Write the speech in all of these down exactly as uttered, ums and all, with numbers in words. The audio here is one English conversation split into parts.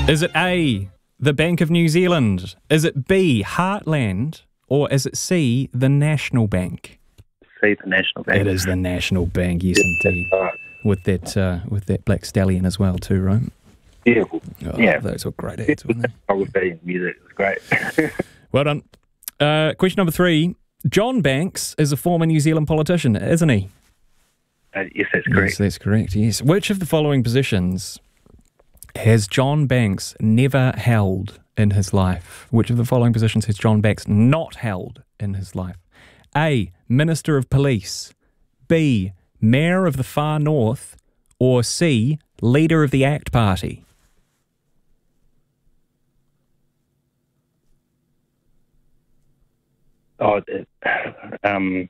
Is it A, the Bank of New Zealand? Is it B, Heartland? Or is it C, the National Bank? C, the National Bank. It is the National Bank, yes, Yeah, indeed. right. With that, uh, with that black stallion as well, too, right? Yeah, well, Oh, yeah. those were great ads, weren't they? I would be in music. It was great. Well done. Uh, question number three. John Banks is a former New Zealand politician, isn't he? uh, yes, that's correct. Yes, that's correct, yes. Which of the following positions has John Banks never held in his life? Which of the following positions has John Banks not held in his life? A, Minister of Police. B, Mayor of the Far North. Or C, Leader of the ACT Party? Oh, it, um,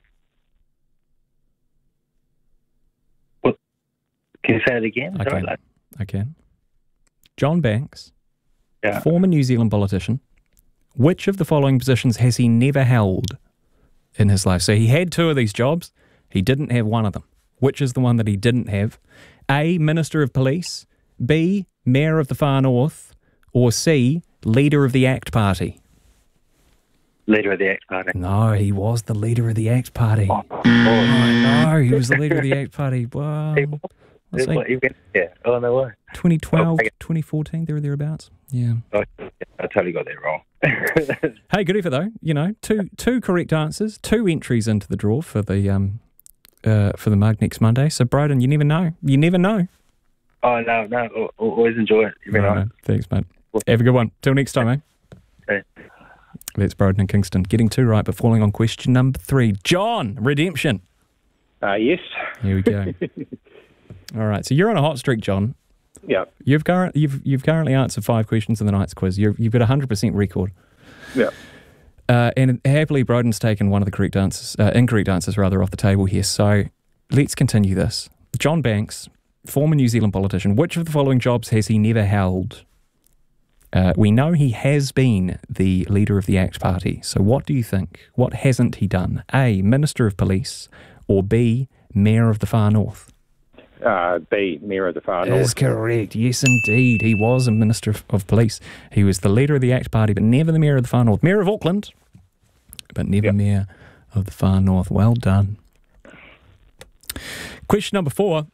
what? Can you say it again? Okay. Sorry, like, Okay. John Banks, yeah. former New Zealand politician. Which of the following positions has he never held in his life? So he had two of these jobs. He didn't have one of them. Which is the one that he didn't have? A, Minister of Police. B, Mayor of the Far North. Or C, Leader of the ACT Party? Leader of the ACT Party. No, he was the Leader of the ACT Party. Oh, oh, No, he was the Leader of the ACT Party. Well, he was- I'll say what, he went there. Oh, no way. twenty twelve, Okay. twenty fourteen, there or thereabouts. Yeah. Oh, I totally got that wrong. Hey, good effort though. You know, two two correct answers, two entries into the draw for the um uh for the mug next Monday. So Broden, you never know. You never know. Oh, no, no. al- al- Always enjoy it. Every No, night. no, thanks, mate. Have a good one. Till next time, eh? Okay. That's Broden in Kingston. Getting two right, but falling on question number three. John, redemption. Uh, yes. Here we go. All right, so you're on a hot streak, John. Yeah. You've cur- you've you've currently answered five questions in the night's quiz. You're, you've got a hundred percent record. Yeah. Uh, and happily, Broden's taken one of the correct answers, uh, incorrect answers rather, off the table here. So let's continue this. John Banks, former New Zealand politician. Which of the following jobs has he never held? Uh, we know he has been the leader of the ACT Party. So what do you think? What hasn't he done? A, Minister of Police, or B, Mayor of the Far North? Uh, B, Mayor of the Far North. Is correct. Yes, indeed. He was a Minister of, of Police. He was the leader of the ACT Party, but never the Mayor of the Far North. Mayor of Auckland, but never Yep. Mayor of the Far North. Well done. Question number four.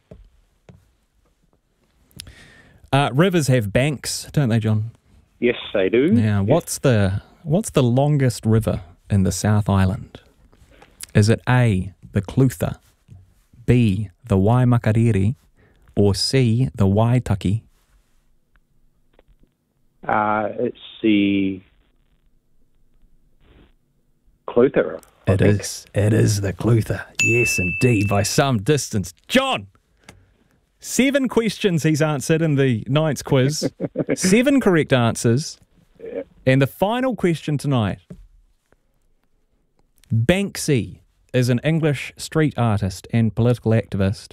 Uh, rivers have banks, don't they, John? Yes, they do. Now, what's the what's the longest river in the South Island? Is it A, the Clutha, B, the Waimakariri, or C, the Waitaki? Uh, it's the Clutha. I It think. is. It is the Clutha. Yes, indeed, by some distance. John, seven questions he's answered in the night's quiz. Seven correct answers. And the final question tonight. Banksy is an English street artist and political activist.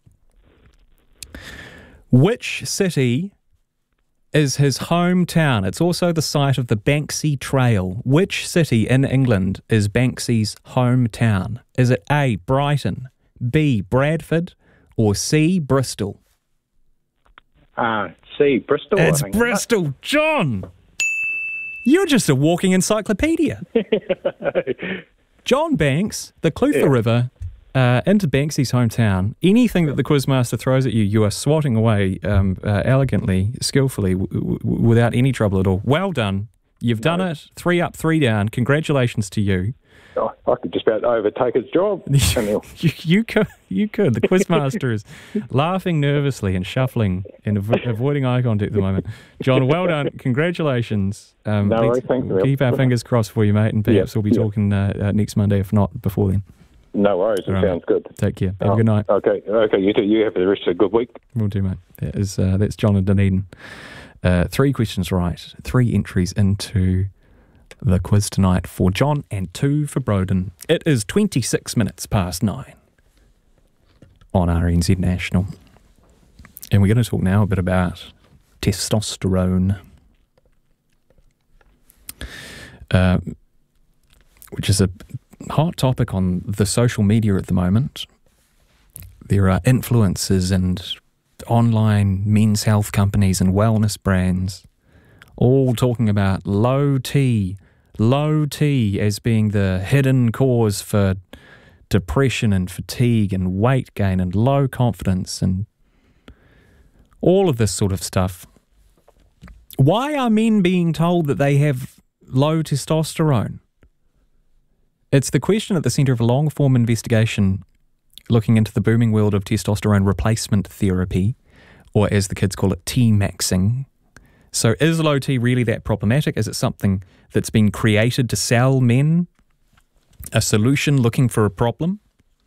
Which city is his hometown? It's also the site of the Banksy Trail. Which city in England is Banksy's hometown? Is it A, Brighton, B, Bradford, or C, Bristol? Uh, C, Bristol. I It's think. Bristol, John! You're just a walking encyclopedia. John Banks, the Clutha Yeah. River, uh, into Banksy's hometown. Anything that the quizmaster throws at you, you are swatting away um, uh, elegantly, skillfully, w- w- without any trouble at all. Well done. You've done it. Three up, three down. Congratulations to you. Oh, I could just about overtake his job. Emil. you, you could. You could. The quizmaster is laughing nervously and shuffling and avo- avoiding eye contact at the moment. John, well done. Congratulations. Um, No let's worries, thanks, Emil. keep our fingers crossed for you, mate, and perhaps Yeah, we'll be yeah. talking uh, uh, next Monday, if not before then. No worries. It All right, sounds good. Take care. Have Oh, a good night. Okay. Okay. You too. You have the rest of a good week. We'll do, mate. That is, uh, that's John and Dunedin. Uh, three questions right. Three entries into the quiz tonight for John and two for Broden. It is twenty-six minutes past nine on R N Z National. And we're going to talk now a bit about testosterone, uh, which is a hot topic on the social media at the moment. There are influencers and online men's health companies and wellness brands all talking about low T, low T as being the hidden cause for depression and fatigue and weight gain and low confidence and all of this sort of stuff. Why are men being told that they have low testosterone? It's the question at the centre of a long-form investigation looking into the booming world of testosterone replacement therapy, or as the kids call it, T-maxing. So is low T really that problematic? Is it something that's been created to sell men a solution looking for a problem?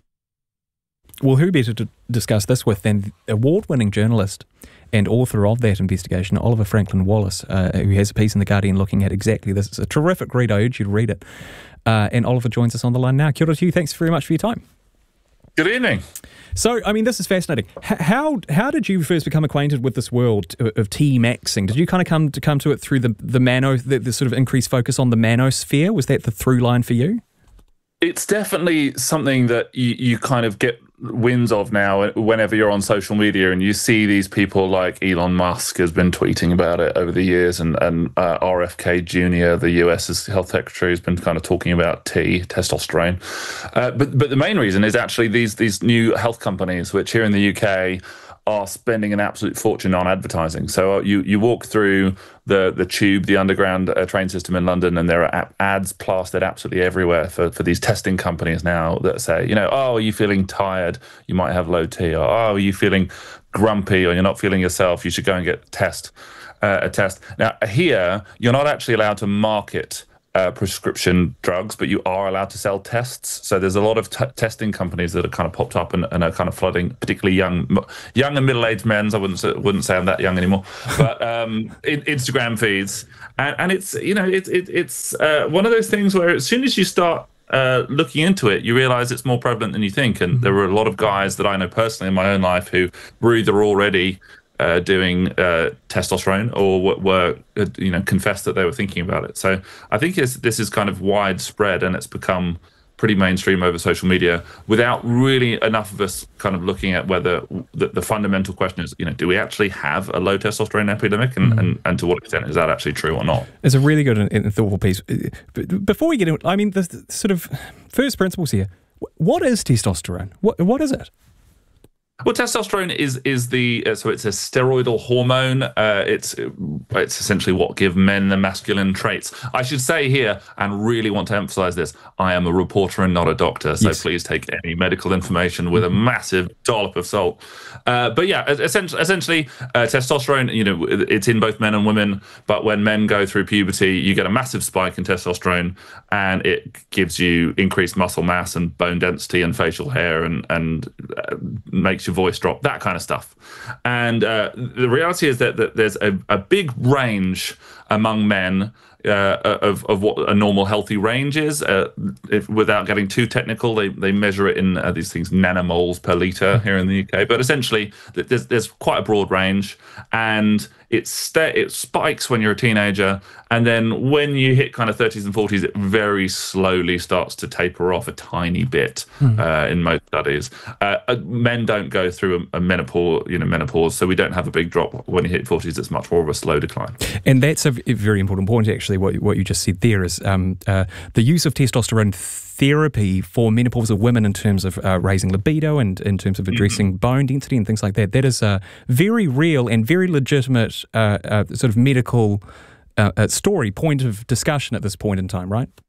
Well, who better to discuss this with than award-winning journalist and author of that investigation, Oliver Franklin-Wallace, uh, who has a piece in The Guardian looking at exactly this. It's a terrific read. I urge you to read it. Uh, and Oliver joins us on the line now. Kia ora to you. Thanks very much for your time. Good evening. So, I mean, this is fascinating. H- how how did you first become acquainted with this world of, of T-maxing? Did you kind of come to come to it through the the mano, the, the sort of increased focus on the manosphere? Was that the through line for you? It's definitely something that you, you kind of get winds of now whenever you're on social media and you see these people like Elon Musk has been tweeting about it over the years, and, and uh, R F K Junior, the U S's health secretary, has been kind of talking about T, testosterone. Uh, but but the main reason is actually these these new health companies, which here in the U K are spending an absolute fortune on advertising. So you you walk through the the tube, the underground uh, train system in London, and there are ads plastered absolutely everywhere for, for these testing companies now that say, you know, oh, are you feeling tired? You might have low T. Or, oh, are you feeling grumpy or you're not feeling yourself? You should go and get a test. Uh, a test. Now, here, you're not actually allowed to market Uh, prescription drugs, but you are allowed to sell tests. So there's a lot of t- testing companies that have kind of popped up and, and are kind of flooding, particularly young, young and middle-aged men's. I wouldn't say, wouldn't say I'm that young anymore, but um, in, Instagram feeds, and, and it's you know it, it, it's uh, one of those things where as soon as you start uh, looking into it, you realise it's more prevalent than you think. And there were a lot of guys that I know personally in my own life who were either already Uh, doing uh, testosterone or w- were, uh, you know, confessed that they were thinking about it. So I think it's, this is kind of widespread and it's become pretty mainstream over social media without really enough of us kind of looking at whether the, the fundamental question is, you know, do we actually have a low testosterone epidemic, and, mm-hmm. and, and to what extent is that actually true or not? It's a really good and, and thoughtful piece. Before we get into it, I mean, the, the sort of first principles here, what is testosterone? What What is it? Well, testosterone is is the uh, so it's a steroidal hormone. Uh, it's it's essentially what give men the masculine traits. I should say here, and really want to emphasize this: I am a reporter and not a doctor, so yes. Please take any medical information with a massive dollop of salt. Uh, but yeah, essentially, essentially uh, testosterone. You know, it's in both men and women. But when men go through puberty, you get a massive spike in testosterone, and it gives you increased muscle mass and bone density and facial hair, and and uh, makes your voice drop, that kind of stuff. And uh, the reality is that, that there's a, a big range among men uh, of, of what a normal healthy range is. Uh, if, without getting too technical, they, they measure it in uh, these things, nanomoles per litre here in the U K. But essentially, there's, there's quite a broad range, and it, st- it spikes when you're a teenager, and then when you hit kind of thirties and forties, it very slowly starts to taper off a tiny bit hmm. uh, in most studies. Uh, men don't go through a, a menopause, you know, menopause, so we don't have a big drop when you hit forties. It's much more of a slow decline. And that's a very important point, actually. What what you just said there is um, uh, the use of testosterone therapy for menopausal women in terms of uh, raising libido and in terms of addressing mm-hmm. bone density and things like that. That is a very real and very legitimate uh, uh, sort of medical uh, uh, story, point of discussion at this point in time, right?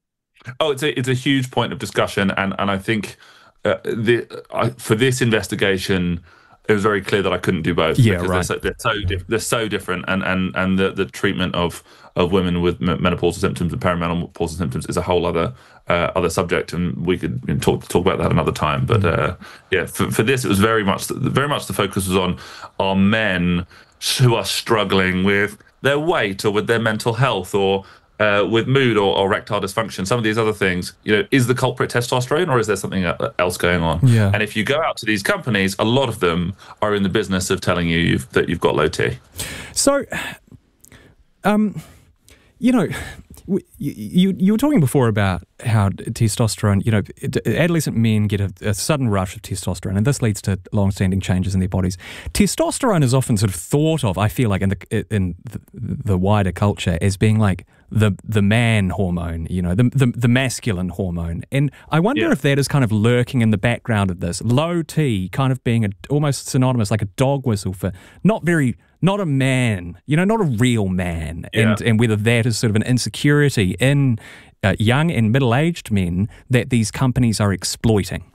Oh, it's a it's a huge point of discussion, and and I think uh, the I, for this investigation, it was very clear that I couldn't do both. Yeah, because right. They're so they're so, diff- they're so different, and and and the, the treatment of of women with menopausal symptoms and perimenopausal symptoms is a whole other uh, other subject, and we could you know, talk talk about that another time. But uh, yeah, for for this, it was very much very much the focus was on are men who are struggling with their weight or with their mental health or Uh, with mood or, or erectile dysfunction, some of these other things, you know, is the culprit testosterone, or is there something else going on? Yeah. And if you go out to these companies, a lot of them are in the business of telling you you've, that you've got low T. So, um, you know, You, you were talking before about how testosterone, you know, adolescent men get a, a sudden rush of testosterone, and this leads to long-standing changes in their bodies. Testosterone is often sort of thought of, I feel like, in the in the wider culture as being like the the man hormone, you know, the the, the masculine hormone. And I wonder yeah. if that is kind of lurking in the background of this. Low T kind of being a, almost synonymous, like a dog whistle for not very... Not a man, you know, not a real man, yeah. and and whether that is sort of an insecurity in uh, young and middle-aged men that these companies are exploiting.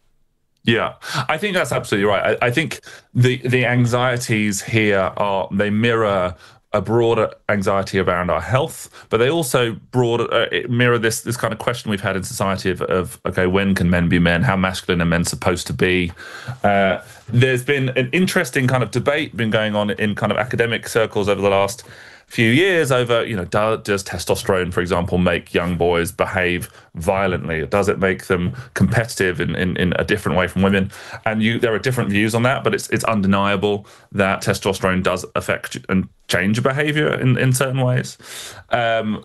Yeah, I think that's absolutely right. I, I think the the anxieties here are, they mirror a broader anxiety around our health, but they also broad uh, mirror this this kind of question we've had in society of, of okay, when can men be men? How masculine are men supposed to be? Uh, there's been an interesting kind of debate been going on in kind of academic circles over the last few years over, you know, does, does testosterone, for example, make young boys behave violently? Does it make them competitive in, in, in a different way from women? And you, there are different views on that, but it's it's undeniable that testosterone does affect and change behavior in, in certain ways. Um,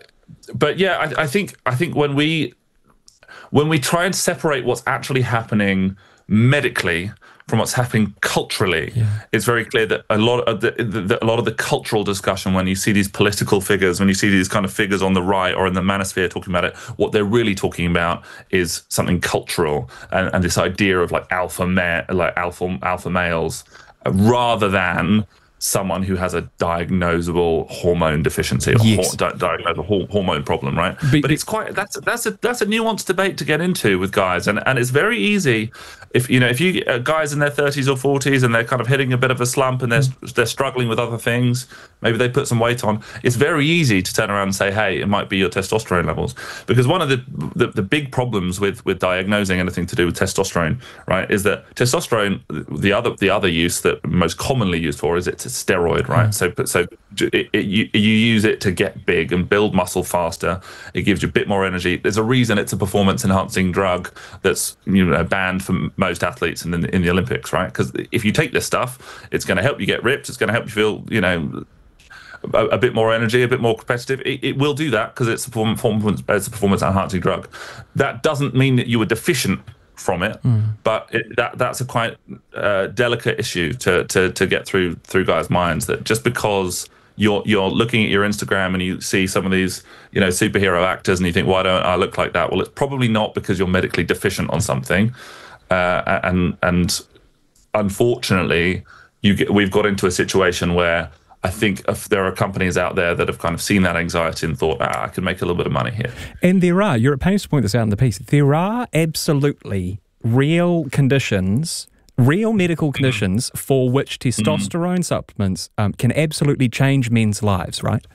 but yeah, I, I think I think when we when we try and separate what's actually happening medically from what's happening culturally, yeah. it's very clear that a lot of the, the, the a lot of the cultural discussion, when you see these political figures, when you see these kind of figures on the right or in the manosphere talking about it, what they're really talking about is something cultural and, and this idea of like alpha ma- like alpha alpha males, uh, rather than someone who has a diagnosable hormone deficiency or yes. hor- di- diagnosable hormone problem, right? But, but it's quite that's that's a that's a nuanced debate to get into with guys, and and it's very easy if you know if you uh, guys in their thirties or forties and they're kind of hitting a bit of a slump and they're mm. they're struggling with other things, maybe they put some weight on. It's very easy to turn around and say, hey, it might be your testosterone levels, because one of the the, the big problems with with diagnosing anything to do with testosterone, right, is that testosterone, the other the other use that most commonly used for is it's steroid, right? Mm. So, so it, it, you, you use it to get big and build muscle faster. It gives you a bit more energy. There's a reason it's a performance-enhancing drug that's, you know, banned for most athletes in the, in the Olympics, right? Because if you take this stuff, it's going to help you get ripped. It's going to help you feel, you know, a, a bit more energy, a bit more competitive. It, it will do that because it's a performance, it's a performance-enhancing drug. That doesn't mean that you were deficient from it, mm. but it, that that's a quite uh, delicate issue to to to get through through guys' minds, that just because you're you're looking at your Instagram and you see some of these, you know, superhero actors and you think, why don't I look like that? Well, it's probably not because you're medically deficient on something, uh, and and unfortunately, you get, we've got into a situation where I think if there are companies out there that have kind of seen that anxiety and thought, ah, I could make a little bit of money here. And there are, you're at pains to point this out in the piece, there are absolutely real conditions, real medical conditions for which testosterone mm. supplements um, can absolutely change men's lives, right?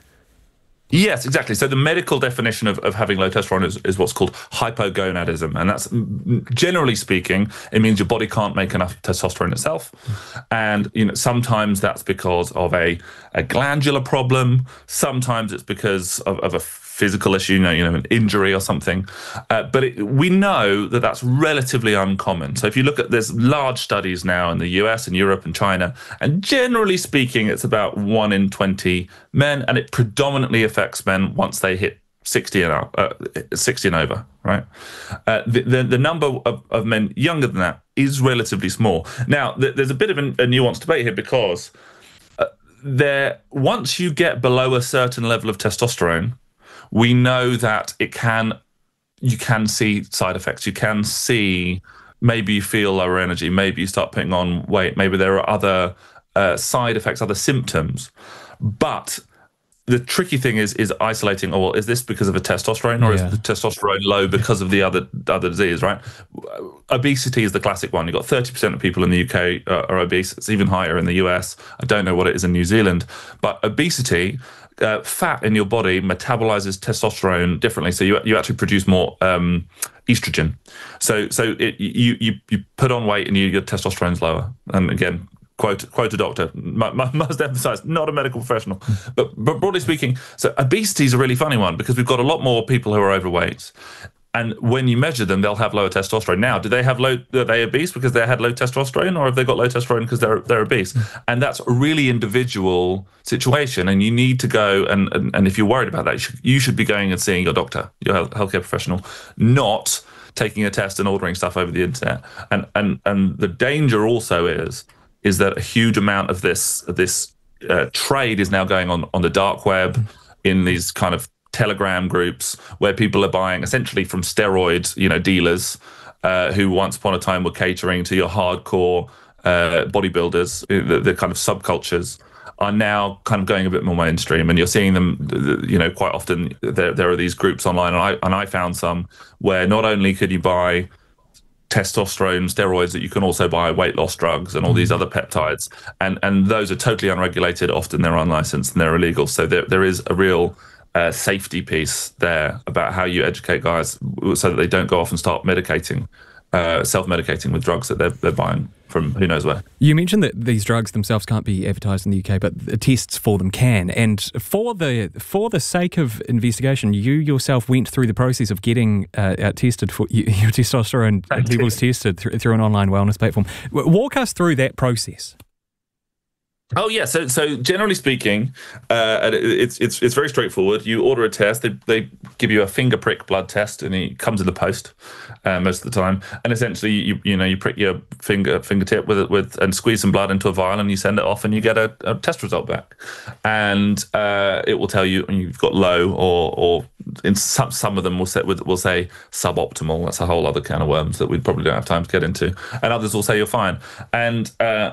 Yes, exactly. So the medical definition of, of having low testosterone is, is what's called hypogonadism. And that's, generally speaking, it means your body can't make enough testosterone itself. And, you know, sometimes that's because of a, a glandular problem. Sometimes it's because of, of a physical issue, you know, you know, an injury or something. Uh, but it, we know that that's relatively uncommon. So if you look at, there's large studies now in the U S and Europe and China, and generally speaking, it's about one in twenty men, and it predominantly affects men once they hit sixty and up, uh, sixty and over, right? Uh, the, the the number of, of men younger than that is relatively small. Now, th- there's a bit of a, a nuanced debate here, because uh, there once you get below a certain level of testosterone, we know that it can, you can see side effects. You can see, maybe you feel lower energy, maybe you start putting on weight, maybe there are other uh, side effects, other symptoms. But the tricky thing is is isolating, oh, well, is this because of a testosterone, or yeah. is the testosterone low because of the other other disease, right? Obesity is the classic one. You've got thirty percent of people in the U K uh, are obese. It's even higher in the U S. I don't know what it is in New Zealand. But obesity, Uh, fat in your body metabolizes testosterone differently, so you you actually produce more um, estrogen. So so it, you you you put on weight and you, your testosterone's lower. And again, quote quote a doctor. M- must emphasize, not a medical professional, but but broadly speaking, so obesity is a really funny one, because we've got a lot more people who are overweight. and when you measure them, they'll have lower testosterone. Now, do they have low? Are they obese because they had low testosterone, or have they got low testosterone because they're they're obese? And that's a really individual situation. And you need to go and and, and if you're worried about that, you should, you should be going and seeing your doctor, your health, healthcare professional, not taking a test and ordering stuff over the internet. And and and the danger also is is that a huge amount of this this uh, trade is now going on on the dark web, in these kind of Telegram groups where people are buying essentially from steroid, you know, dealers uh, who once upon a time were catering to your hardcore uh, bodybuilders. The, the kind of subcultures are now kind of going a bit more mainstream, and you're seeing them, you know, quite often. There, there are these groups online, and I and I found some where not only could you buy testosterone steroids, that you can also buy weight loss drugs and all these other peptides, and and those are totally unregulated. Often they're unlicensed and they're illegal. So there there is a real Uh, safety piece there about how you educate guys so that they don't go off and start medicating, uh, self-medicating with drugs that they're, they're buying from who knows where. You mentioned that these drugs themselves can't be advertised in the U K, but the tests for them can. And for the for the sake of investigation, you yourself went through the process of getting uh, uh, tested for you, your testosterone levels tested through, through an online wellness platform. Walk us through that process. Oh yeah, so so generally speaking, uh, it's it's it's very straightforward. You order a test. They they give you a finger prick blood test, and it comes in the post uh, most of the time. And essentially, you you know you prick your finger fingertip with it with and squeeze some blood into a vial, and you send it off, and you get a, a test result back. And uh, it will tell you you've got low, or or in some some of them will say will say suboptimal. That's a whole other can of worms that we probably don't have time to get into. And others will say you're fine. And uh,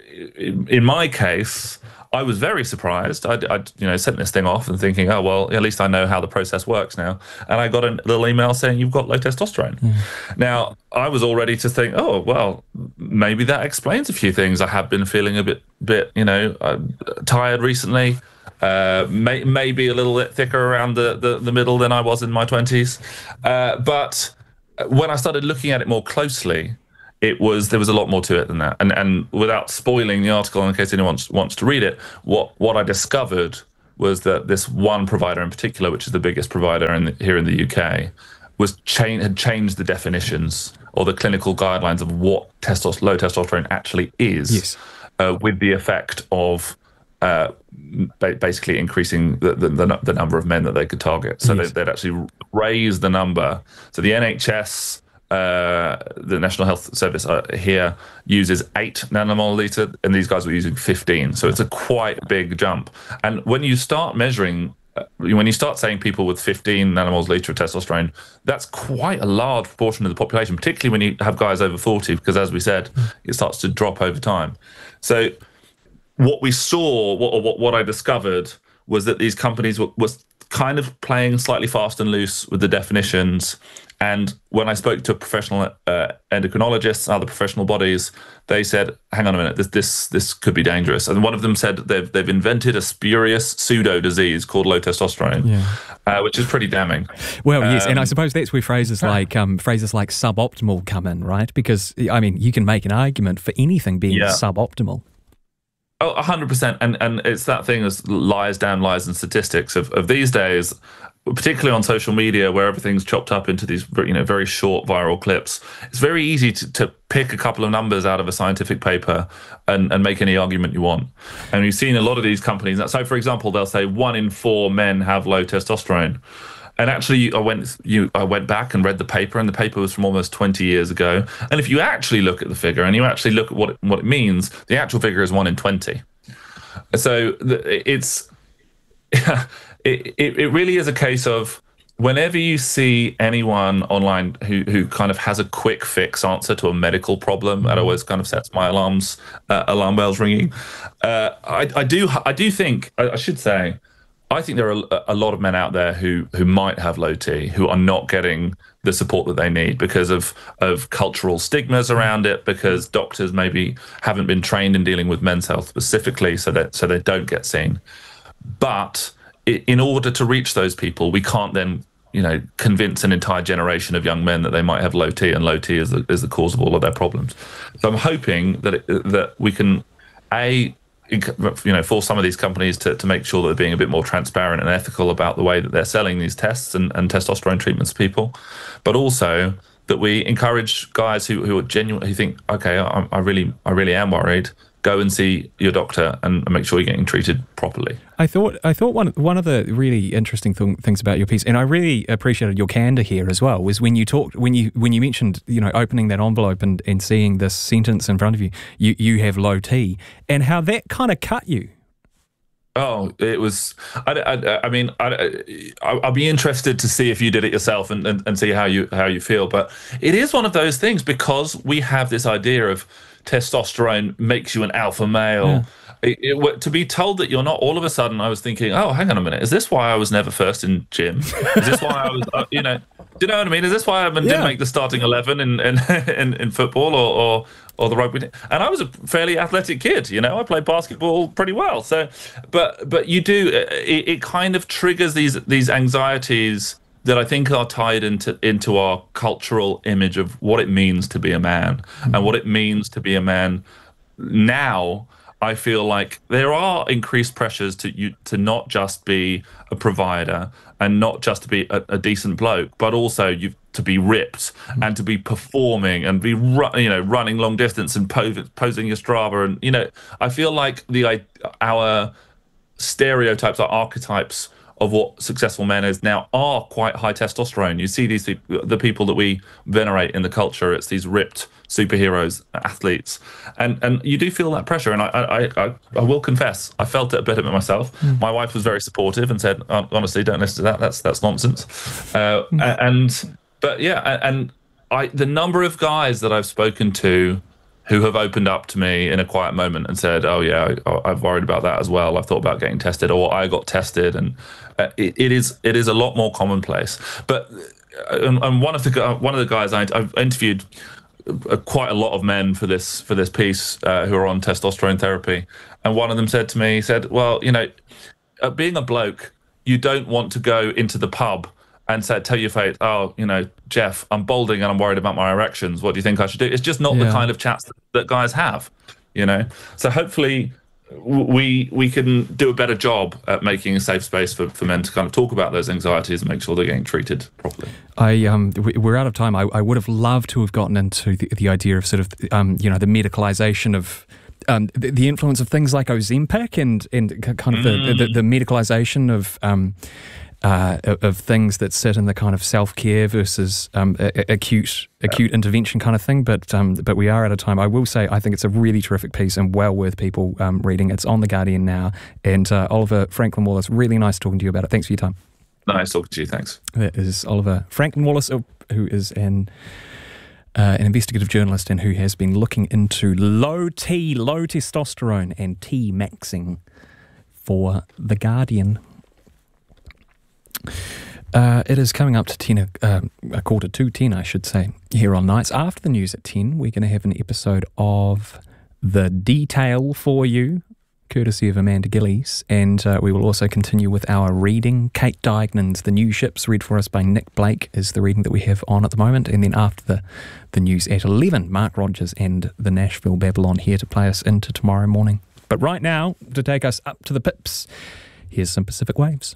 in my case, I was very surprised. I, I, you know, sent this thing off and thinking, oh well, at least I know how the process works now. And I got a little email saying you've got low testosterone. Mm. Now, I was all ready to think, oh well, maybe that explains a few things. I have been feeling a bit, bit, you know, uh, tired recently. Uh, may, maybe a little bit thicker around the, the, the middle than I was in my twenties. Uh, but when I started looking at it more closely, it was there was a lot more to it than that. And and without spoiling the article, in case anyone wants, wants to read it, what what I discovered was that this one provider in particular, which is the biggest provider in the, here in the U K, was cha- had changed the definitions or the clinical guidelines of what testos- low testosterone actually is, yes. uh, with the effect of uh, ba- basically increasing the, the, the, the number of men that they could target. So yes. they, they'd actually raise the number. So the N H S, Uh, the National Health Service uh, here uses eight nanomole liter, and these guys were using fifteen. So it's a quite big jump. And when you start measuring, uh, when you start saying people with fifteen nanomoles liter of testosterone, that's quite a large proportion of the population, particularly when you have guys over forty, because as we said, it starts to drop over time. So what we saw, what what, what I discovered, was that these companies were, were kind of playing slightly fast and loose with the definitions. And when I spoke to professional uh, endocrinologists and other professional bodies, they said, hang on a minute, this this this could be dangerous. And one of them said they've they've invented a spurious pseudo disease called low testosterone, yeah. uh, which is pretty damning. Well, um, yes, and I suppose that's where phrases yeah. like um, phrases like suboptimal come in, right? Because I mean, you can make an argument for anything being yeah. suboptimal. Oh, one hundred percent. And and it's that thing as lies, damn lies, and statistics of, of these days, particularly on social media, where everything's chopped up into these, you know, very short viral clips. It's very easy to, to pick a couple of numbers out of a scientific paper and, and make any argument you want. And we've seen a lot of these companies. So, for example, they'll say one in four men have low testosterone. And actually, I went you I went back and read the paper, and the paper was from almost twenty years ago. And if you actually look at the figure and you actually look at what it, what it means, the actual figure is one in twenty. So the, it's it, it it really is a case of whenever you see anyone online who who kind of has a quick fix answer to a medical problem, that always kind of sets my alarms uh, alarm bells ringing. Uh, I I do I do think I, I should say. I think there are a lot of men out there who who might have low T, who are not getting the support that they need because of of cultural stigmas around it, because doctors maybe haven't been trained in dealing with men's health specifically, so that so they don't get seen. But in order to reach those people, we can't then, you know, convince an entire generation of young men that they might have low T, and low T is the, is the cause of all of their problems. So I'm hoping that it, that we can a you know, for some of these companies to, to make sure that they're being a bit more transparent and ethical about the way that they're selling these tests and, and testosterone treatments to people, but also that we encourage guys who, who are genuine, who think, okay, I, I really, I really am worried. Go and see your doctor and make sure you're getting treated properly. I thought I thought one one of the really interesting th- things about your piece, and I really appreciated your candor here as well, was when you talked when you when you mentioned, you know, opening that envelope and, and seeing this sentence in front of you, you you have low T, and how that kind of cut you. Oh, it was. I, I, I mean, I, I'll be interested to see if you did it yourself and, and, and see how you how you feel. But it is one of those things, because we have this idea of testosterone makes you an alpha male. Yeah. It, it, to be told that you're not, all of a sudden, I was thinking, oh, hang on a minute, is this why I was never first in gym? Is this why I was, uh, you know, do you know what I mean? Is this why I didn't yeah. make the starting eleven in in, in, in football or, or or the rugby? And I was a fairly athletic kid, you know, I played basketball pretty well. So, but but you do, it, it kind of triggers these these anxieties that I think are tied into into our cultural image of what it means to be a man, mm-hmm. and what it means to be a man now. I feel like there are increased pressures to you to not just be a provider and not just to be a, a decent bloke, but also you to be ripped mm-hmm. and to be performing and be ru- you know running long distance and po- posing your Strava, and you know I feel like the our stereotypes, our archetypes of what successful men is now are quite high testosterone. You see these the people that we venerate in the culture, it's these ripped superheroes, athletes, and and you do feel that pressure. And I I I, I will confess, I felt it a bit of it myself. Mm. My wife was very supportive and said, honestly, don't listen to that. That's that's nonsense. Uh, mm. And but yeah, and I the number of guys that I've spoken to who have opened up to me in a quiet moment and said, oh yeah, I, I've worried about that as well. I've thought about getting tested, or I got tested, and uh, it, it is it is a lot more commonplace. But and, and one of the one of the guys I, I've interviewed uh, quite a lot of men for this for this piece uh, who are on testosterone therapy, and one of them said to me, he said, well, you know, uh, being a bloke, you don't want to go into the pub and say, tell your face, oh, you know, Jeff, I'm balding and I'm worried about my erections. What do you think I should do? It's just not yeah. the kind of chats that, that guys have, you know? So hopefully we we can do a better job at making a safe space for, for men to kind of talk about those anxieties and make sure they're getting treated properly. I um we're out of time. I, I would have loved to have gotten into the, the idea of sort of, um you know, the medicalization of Um, the, the influence of things like Ozempic and, and kind of mm. the, the, the medicalization of um, uh, of things that sit in the kind of self-care versus um, a, a, acute acute yeah. intervention kind of thing. But um, but we are out of time. I will say I think it's a really terrific piece and well worth people um, reading. It's on The Guardian now. And uh, Oliver Franklin Wallace, really nice talking to you about it. Thanks for your time. Nice talking to you. Thanks. That is Oliver Franklin Wallace, who is an Uh, an investigative journalist and who has been looking into low T, low testosterone and T-maxing for The Guardian. Uh, it is coming up to ten, uh, a quarter to ten, I should say, here on Nights. After the news at ten, we're going to have an episode of The Detail for you, courtesy of Amanda Gillies, and uh, we will also continue with our reading. Kate Dignan's The New Ships, read for us by Nick Blake, is the reading that we have on at the moment. And then after the, the news at eleven, Mark Rogers and the Nashville Babylon here to play us into tomorrow morning. But right now, to take us up to the pips, here's some Pacific Waves.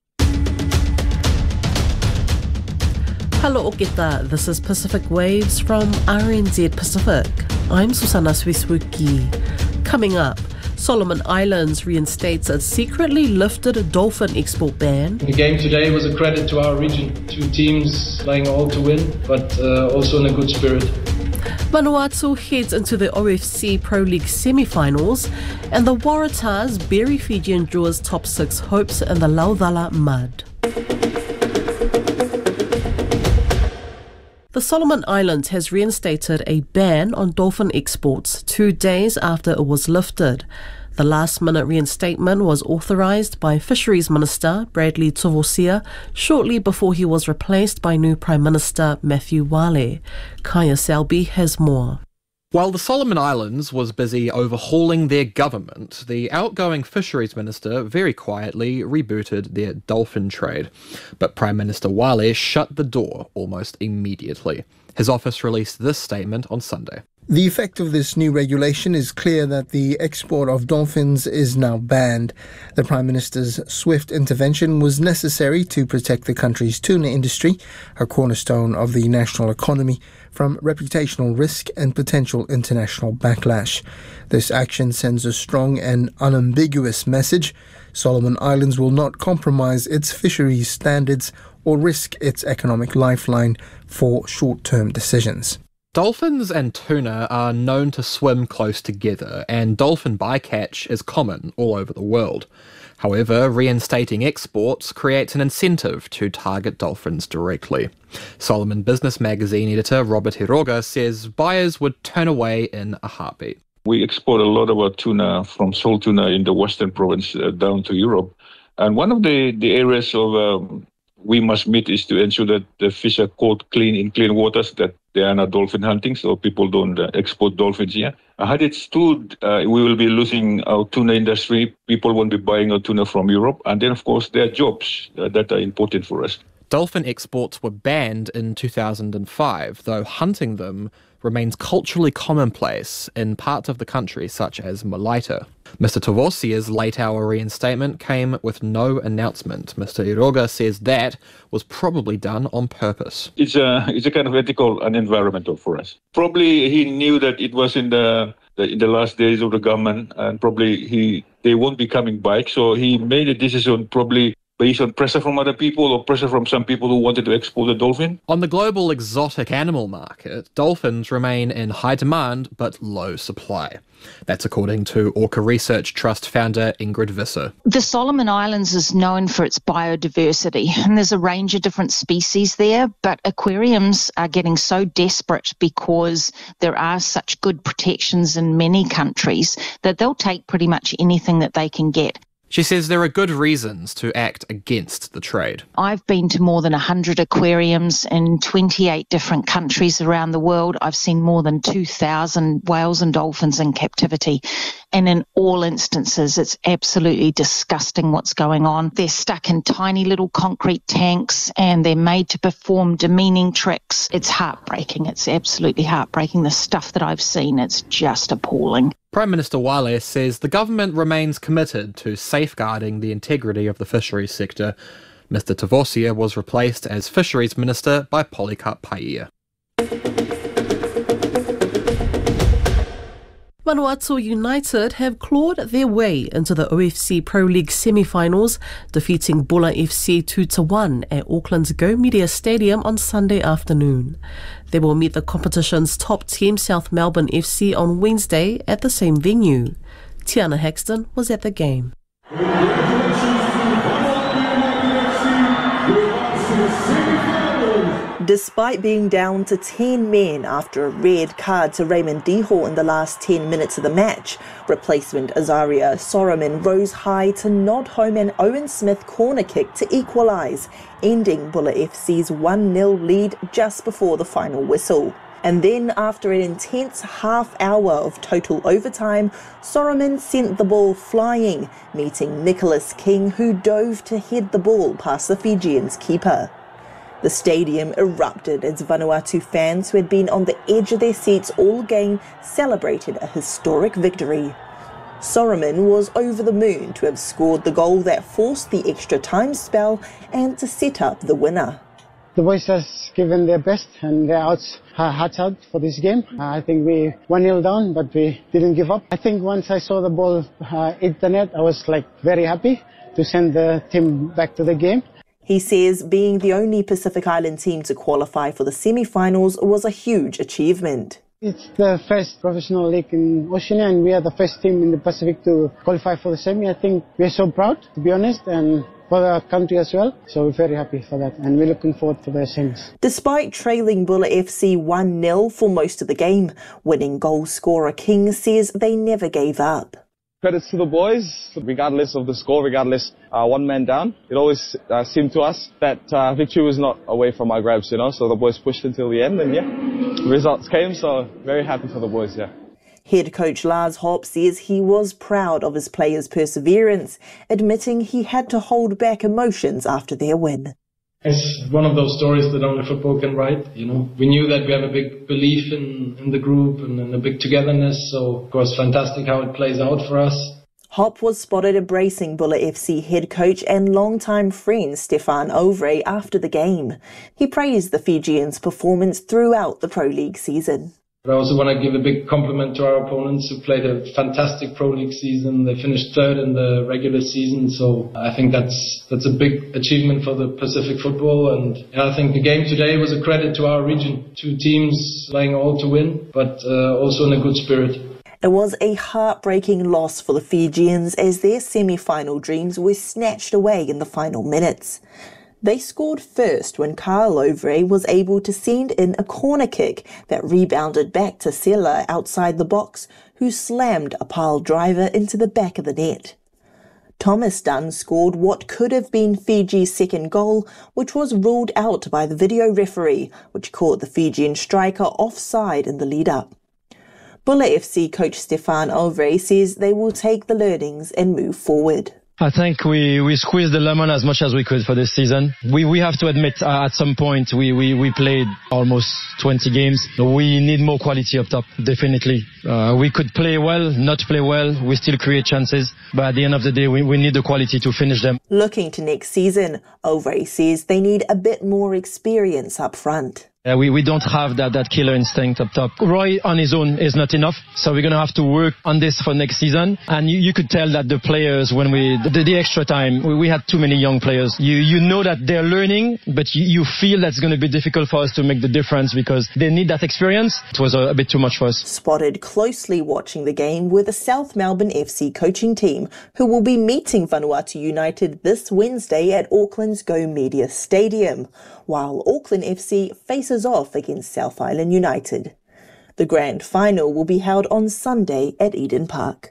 Hello Okita, this is Pacific Waves from R N Z Pacific. I'm Susanna Swiswuki. Coming up, Solomon Islands reinstates a secretly lifted dolphin export ban. The game today was a credit to our region. Two teams playing all to win, but uh, also in a good spirit. Vanuatu heads into the O F C Pro League semi-finals, and the Waratahs bury Fijian Drewers' top six hopes in the Laucala mud. The Solomon Islands has reinstated a ban on dolphin exports two days after it was lifted. The last-minute reinstatement was authorised by Fisheries Minister Bradley Tovosia shortly before he was replaced by new Prime Minister Matthew Wale. Kaya Selby has more. While the Solomon Islands was busy overhauling their government, the outgoing Fisheries Minister very quietly rebooted their dolphin trade. But Prime Minister Wale shut the door almost immediately. His office released this statement on Sunday. The effect of this new regulation is clear that the export of dolphins is now banned. The Prime Minister's swift intervention was necessary to protect the country's tuna industry, a cornerstone of the national economy, from reputational risk and potential international backlash. This action sends a strong and unambiguous message. Solomon Islands will not compromise its fisheries standards or risk its economic lifeline for short-term decisions. Dolphins and tuna are known to swim close together, and dolphin bycatch is common all over the world. However, reinstating exports creates an incentive to target dolphins directly. Solomon Business Magazine editor Robert Hiroga says buyers would turn away in a heartbeat. We export a lot of our tuna from salt tuna in the Western Province uh, down to Europe. And one of the, the areas of um, we must meet is to ensure that the fish are caught clean in clean waters, that they are not dolphin hunting, so people don't uh, export dolphins here. Uh, had it stood, uh, we will be losing our tuna industry. People won't be buying our tuna from Europe. And then, of course, there are jobs uh, that are important for us. Dolphin exports were banned in two thousand five, though hunting them remains culturally commonplace in parts of the country such as Malaita. Mister Tavosia's late-hour reinstatement came with no announcement. Mister Iroga says that was probably done on purpose. It's a, it's a kind of ethical and environmental for us. Probably he knew that it was in the, the in the last days of the government, and probably he they won't be coming back, so he made a decision probably based on pressure from other people or pressure from some people who wanted to export the dolphin. On the global exotic animal market, dolphins remain in high demand but low supply. That's according to Orca Research Trust founder Ingrid Visser. The Solomon Islands is known for its biodiversity, and there's a range of different species there, but aquariums are getting so desperate because there are such good protections in many countries that they'll take pretty much anything that they can get. She says there are good reasons to act against the trade. I've been to more than one hundred aquariums in twenty-eight different countries around the world. I've seen more than two thousand whales and dolphins in captivity. And in all instances, it's absolutely disgusting what's going on. They're stuck in tiny little concrete tanks and they're made to perform demeaning tricks. It's heartbreaking. It's absolutely heartbreaking. The stuff that I've seen, it's just appalling. Prime Minister Wale says the government remains committed to safeguarding the integrity of the fisheries sector. Mister Tavosia was replaced as Fisheries Minister by Polycarp Paia. Vanuatu United have clawed their way into the O F C Pro League semi-finals, defeating Bulla F C two to one at Auckland's Go Media Stadium on Sunday afternoon. They will meet the competition's top team, South Melbourne F C, on Wednesday at the same venue. Tiana Hexton was at the game. Despite being down to ten men after a red card to Raymond Dihor in the last ten minutes of the match, replacement Azaria Soromin rose high to nod home an Owen Smith corner kick to equalise, ending Bulla F C's one nil lead just before the final whistle. And then, after an intense half hour of total overtime, Soromin sent the ball flying, meeting Nicholas King, who dove to head the ball past the Fijians' keeper. The stadium erupted as Vanuatu fans who had been on the edge of their seats all game celebrated a historic victory. Soromin was over the moon to have scored the goal that forced the extra time spell and to set up the winner. The boys have given their best and their outs, uh, hearts out for this game. Uh, I think we one nil down, but we didn't give up. I think once I saw the ball uh, hit the net, I was like very happy to send the team back to the game. He says being the only Pacific Island team to qualify for the semi-finals was a huge achievement. It's the first professional league in Oceania and we are the first team in the Pacific to qualify for the semi. I think we're so proud, to be honest, and for our country as well. So we're very happy for that and we're looking forward to the semis. Despite trailing Bulla F C one nil for most of the game, winning goal scorer King says they never gave up. Credits to the boys, regardless of the score, regardless uh, one man down. It always uh, seemed to us that uh, victory was not away from our grabs, you know, so the boys pushed until the end and yeah, results came, so very happy for the boys, yeah. Head coach Lars Hopp says he was proud of his players' perseverance, admitting he had to hold back emotions after their win. It's one of those stories that only football can write. You know, we knew that we have a big belief in, in the group and in a big togetherness. So, of course, fantastic how it plays out for us. Hop was spotted embracing Bula F C head coach and longtime friend Stefan Ovre after the game. He praised the Fijians' performance throughout the Pro League season. But I also want to give a big compliment to our opponents who played a fantastic Pro League season. They finished third in the regular season, so I think that's that's a big achievement for the Pacific football. And I think the game today was a credit to our region. Two teams playing all to win, but uh, also in a good spirit. It was a heartbreaking loss for the Fijians as their semi-final dreams were snatched away in the final minutes. They scored first when Carl Ovre was able to send in a corner kick that rebounded back to Sela outside the box, who slammed a pile driver into the back of the net. Thomas Dunn scored what could have been Fiji's second goal, which was ruled out by the video referee, which caught the Fijian striker offside in the lead-up. Bula F C coach Stefan Ovre says they will take the learnings and move forward. I think we, we squeezed the lemon as much as we could for this season. We we have to admit uh, at some point we, we, we played almost twenty games. We need more quality up top, definitely. Uh, we could play well, not play well. We still create chances. But at the end of the day, we, we need the quality to finish them. Looking to next season, Ovre says they need a bit more experience up front. Uh, we, we don't have that, that killer instinct up top. Roy on his own is not enough, so we're going to have to work on this for next season. And you, you could tell that the players, when we, the, the extra time, we, we had too many young players. You you know that they're learning, but you, you feel that's going to be difficult for us to make the difference because they need that experience. It was a, a bit too much for us. Spotted closely watching the game were the South Melbourne F C coaching team, who will be meeting Vanuatu United this Wednesday at Auckland's Go Media Stadium, while Auckland F C faces off against South Island United. The grand final will be held on Sunday at Eden Park.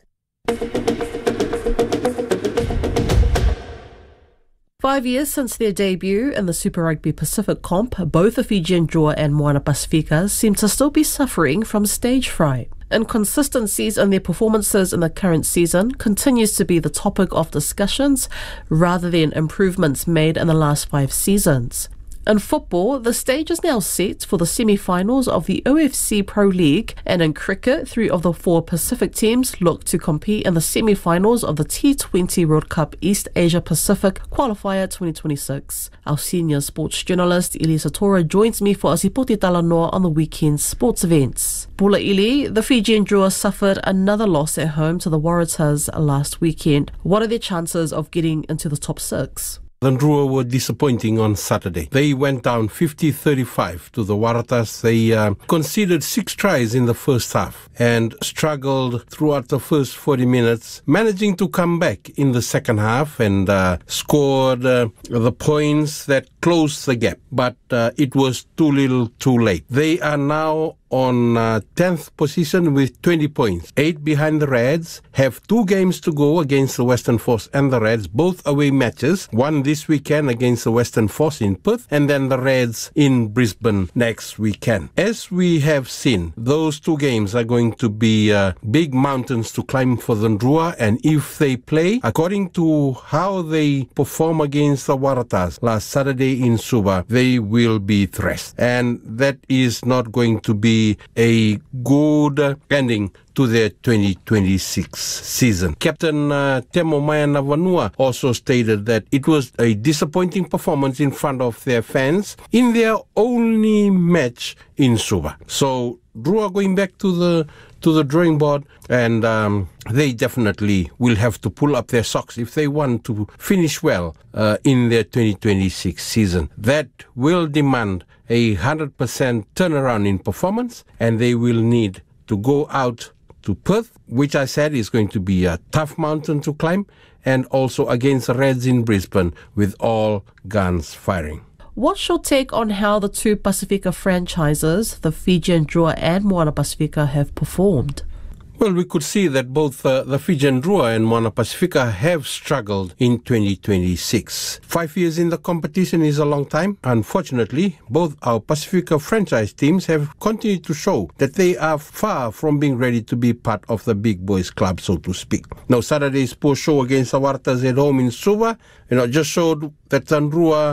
Five years since their debut in the Super Rugby Pacific Comp, both the Fijian Drua and Moana Pacifica seem to still be suffering from stage fright. Inconsistencies in their performances in the current season continues to be the topic of discussions rather than improvements made in the last five seasons. In football, the stage is now set for the semi-finals of the O F C Pro League, and in cricket, three of the four Pacific teams look to compete in the semi-finals of the T twenty World Cup East Asia Pacific Qualifier twenty twenty-six. Our senior sports journalist, Elisa Tora, joins me for a Sipoti Talanoa on the weekend's sports events. Bula Ili, the Fijian Drua suffered another loss at home to the Waratahs last weekend. What are their chances of getting into the top six? The Drua were disappointing on Saturday. They went down fifty thirty-five to the Waratahs. They uh, conceded six tries in the first half and struggled throughout the first forty minutes, managing to come back in the second half and uh, scored uh, the points that closed the gap. But uh, it was too little too late. They are now on uh, tenth position with twenty points, eight behind the Reds, have two games to go against the Western Force and the Reds, both away matches, one this weekend against the Western Force in Perth and then the Reds in Brisbane next weekend. As we have seen, those two games are going to be uh, big mountains to climb for the Drua, and if they play according to how they perform against the Waratahs last Saturday in Suva, they will be thrashed, and that is not going to be a good ending to their twenty twenty-six season. Captain uh, Temo Maena also stated that it was a disappointing performance in front of their fans in their only match in Suva. So Drua going back to the to the drawing board, and um, they definitely will have to pull up their socks if they want to finish well uh, in their twenty twenty-six season. That will demand a one hundred percent turnaround in performance, and they will need to go out to Perth, which I said is going to be a tough mountain to climb, and also against the Reds in Brisbane with all guns firing. What's your take on how the two Pacifica franchises, the Fijian Drua and Moana Pacifica, have performed? Well, we could see that both uh, the Fijian Drua and Moana Pacifica have struggled in twenty twenty-six. Five years in the competition is a long time. Unfortunately, both our Pacifica franchise teams have continued to show that they are far from being ready to be part of the big boys club, so to speak. Now, Saturday's poor show against the Waratahs at home in Suva, you know, just showed that the Drua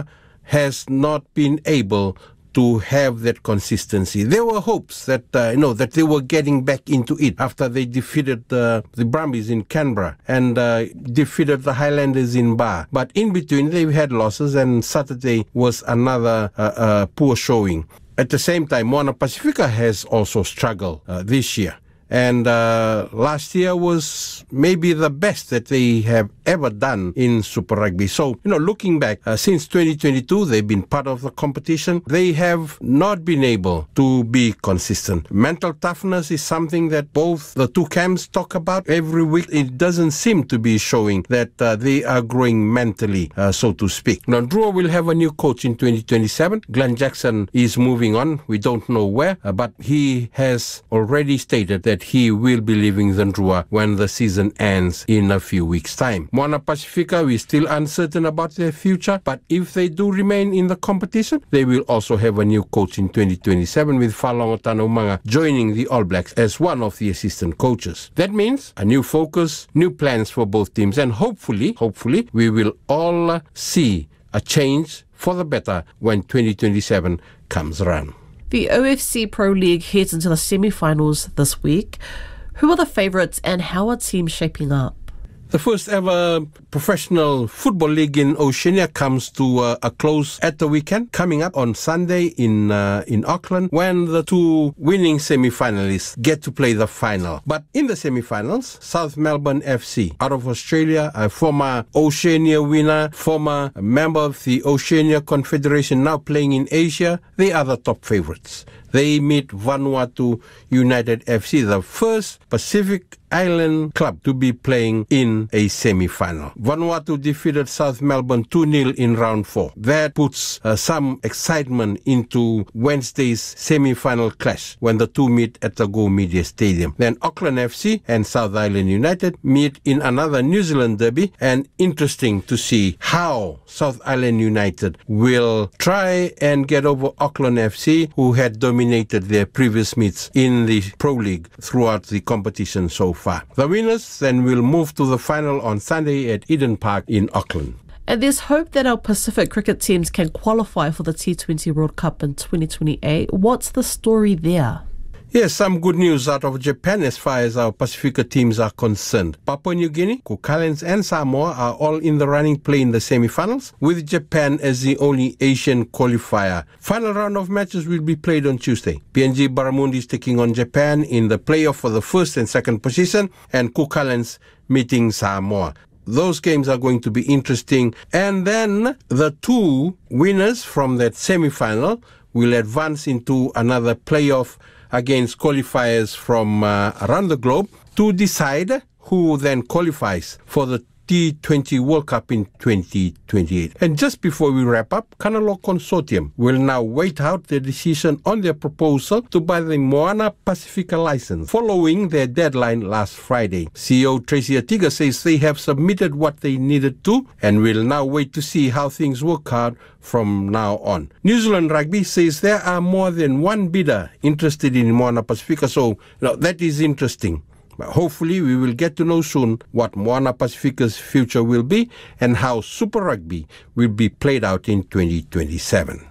has not been able to have that consistency. There were hopes that uh, you know that they were getting back into it after they defeated uh, the Brumbies in Canberra and uh, defeated the Highlanders in Bar. But in between, they've had losses, and Saturday was another uh, uh, poor showing. At the same time, Moana Pacifica has also struggled uh, this year. And uh, last year was maybe the best that they have ever done in Super Rugby. So, you know, looking back, uh, since twenty twenty-two, they've been part of the competition. They have not been able to be consistent. Mental toughness is something that both the two camps talk about every week. It doesn't seem to be showing that uh, they are growing mentally, uh, so to speak. Now, Drua will have a new coach in twenty twenty-seven. Glenn Jackson is moving on. We don't know where, uh, but he has already stated that he will be leaving Drua when the season ends in a few weeks' time. Moana Pacifica, we're still uncertain about their future, but if they do remain in the competition, they will also have a new coach in twenty twenty-seven, with Falongo Tanaumanga joining the All Blacks as one of the assistant coaches. That means a new focus, new plans for both teams, and hopefully, hopefully, we will all see a change for the better when twenty twenty-seven comes around. The O F C Pro League heads into the semi-finals this week. Who are the favourites and how are teams shaping up? The first ever professional football league in Oceania comes to uh, a close at the weekend, coming up on Sunday in uh, in Auckland, when the two winning semi-finalists get to play the final. But in the semi-finals, South Melbourne F C, out of Australia, a former Oceania winner, former member of the Oceania Confederation, now playing in Asia, they are the top favourites. They meet Vanuatu United F C, the first Pacific Island club to be playing in a semi-final. Vanuatu defeated South Melbourne two nil in round four. That puts uh, some excitement into Wednesday's semi-final clash when the two meet at the Go Media Stadium. Then Auckland F C and South Island United meet in another New Zealand derby, and interesting to see how South Island United will try and get over Auckland F C, who had dominated their previous meets in the Pro League throughout the competition so far. The winners then will move to the final on Sunday at Eden Park in Auckland. And there's hope that our Pacific cricket teams can qualify for the T twenty World Cup in twenty twenty-eight. What's the story there? Yes, some good news out of Japan as far as our Pacifica teams are concerned. Papua New Guinea, Cook Islands and Samoa are all in the running play in the semi-finals, with Japan as the only Asian qualifier. Final round of matches will be played on Tuesday. P N G Barramundi is taking on Japan in the playoff for the first and second position, and Cook Islands meeting Samoa. Those games are going to be interesting. And then the two winners from that semi-final will advance into another playoff against qualifiers from uh, around the globe to decide who then qualifies for the T twenty World Cup in twenty twenty-eight. And just before we wrap up, Kanalo Consortium will now wait out their decision on their proposal to buy the Moana Pacifica license following their deadline last Friday. C E O Tracy Atiga says they have submitted what they needed to and will now wait to see how things work out from now on. New Zealand Rugby says there are more than one bidder interested in Moana Pacifica, so you know, that is interesting. But hopefully we will get to know soon what Moana Pacifica's future will be and how Super Rugby will be played out in twenty twenty-seven.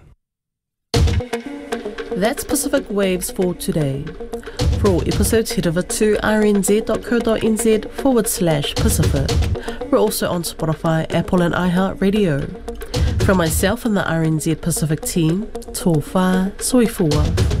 That's Pacific Waves for today. For all episodes, head over to rnz.co.nz forward slash Pacific. We're also on Spotify, Apple and iHeartRadio. From myself and the R N Z Pacific team, tō whā, soifua.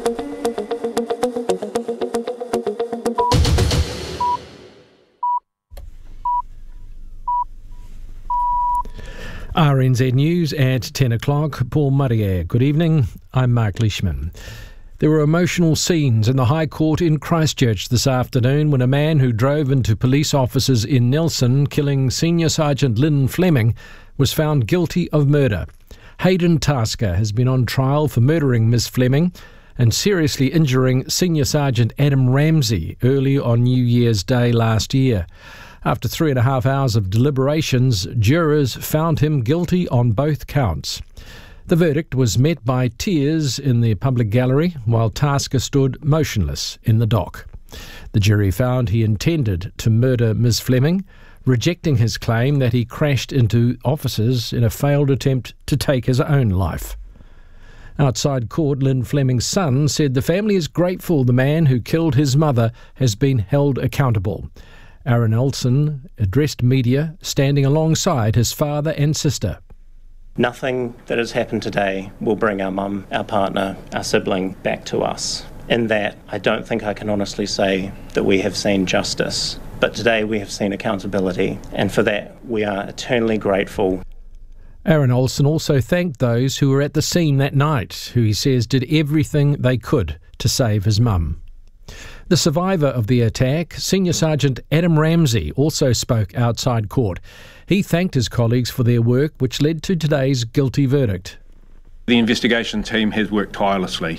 R N Z News at ten o'clock. Paul Murray. Good evening. I'm Mark Leishman. There were emotional scenes in the High Court in Christchurch this afternoon when a man who drove into police officers in Nelson, killing Senior Sergeant Lynn Fleming, was found guilty of murder. Hayden Tasker has been on trial for murdering Miss Fleming and seriously injuring Senior Sergeant Adam Ramsey early on New Year's Day last year. After three and a half hours of deliberations, jurors found him guilty on both counts. The verdict was met by tears in the public gallery, while Tasker stood motionless in the dock. The jury found he intended to murder Miss Fleming. rejecting his claim that he crashed into officers in a failed attempt to take his own life. Outside court, Lynn Fleming's son said the family is grateful the man who killed his mother has been held accountable. Aaron Olsen addressed media, standing alongside his father and sister. Nothing that has happened today will bring our mum, our partner, our sibling back to us. In that, I don't think I can honestly say that we have seen justice. But today we have seen accountability, and for that we are eternally grateful. Aaron Olsen also thanked those who were at the scene that night, who he says did everything they could to save his mum. The survivor of the attack, Senior Sergeant Adam Ramsey, also spoke outside court. He thanked his colleagues for their work, which led to today's guilty verdict. The investigation team has worked tirelessly,